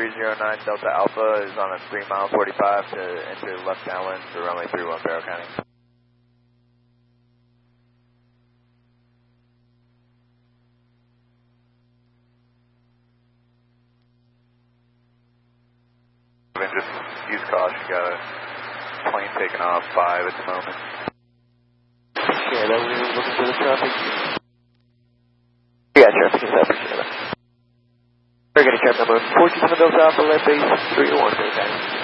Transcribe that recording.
309 Delta Alpha is on a 3 mile 45 to enter left downwind for runway 31 Barrow County. Just use caution, got a plane taking off 5 at the moment. Yeah, that we were looking for the traffic. Yeah, traffic is up, appreciate it. We're going to cap number 47 Delta Alpha, left base 301, okay.